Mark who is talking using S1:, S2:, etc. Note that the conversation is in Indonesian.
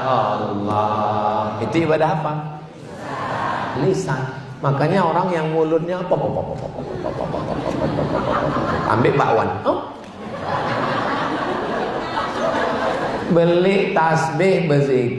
S1: Allah. Itu ibadah apa? Lisan. Makanya orang yang mulutnya ambil bakwan. Beli tasbih berzikir.